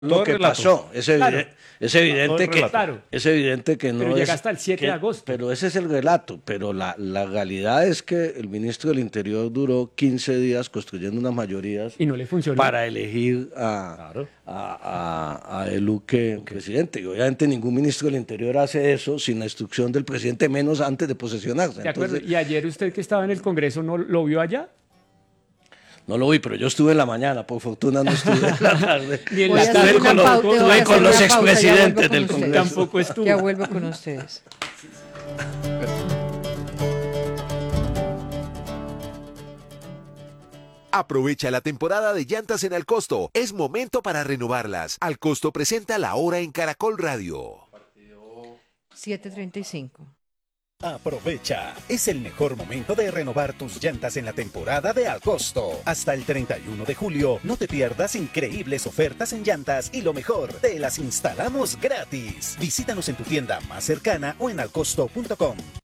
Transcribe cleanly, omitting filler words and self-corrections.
lo que pasó. Claro. Es evidente Todo el relato. es evidente que no Pero es. llega hasta el 7 de agosto. Pero ese es el relato. Pero la realidad es que el ministro del Interior duró 15 días construyendo unas mayorías Y no le funcionó. para elegir Claro. a el Luque presidente. Y obviamente ningún ministro del Interior hace eso sin la instrucción del presidente, menos antes de posesionarse. De acuerdo. Entonces, ¿Y ayer usted que estaba en el Congreso no lo vio allá? no lo vi, pero yo estuve en la mañana, por fortuna no estuve en la tarde. Ni en Voy a la hacer tarde una con los- pausa, voy a estuve hacer con una los pausa, ya vuelvo expresidentes con del ustedes. Congreso. Tampoco estuvo. Ya vuelvo con ustedes. Aprovecha la temporada de llantas en Alcosto. Es momento para renovarlas. Alcosto presenta La Hora en Caracol Radio. 7:35. Aprovecha, es el mejor momento de renovar tus llantas en la temporada de Alcosto. Hasta el 31 de julio, no te pierdas increíbles ofertas en llantas y lo mejor, te las instalamos gratis. Visítanos en tu tienda más cercana o en alcosto.com.